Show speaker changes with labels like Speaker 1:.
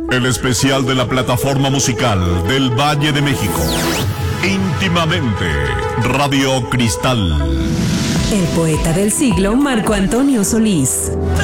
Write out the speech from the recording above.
Speaker 1: El especial de la plataforma musical del Valle de México. Íntimamente, Radio Cristal.
Speaker 2: El poeta del siglo, Marco Antonio Solís.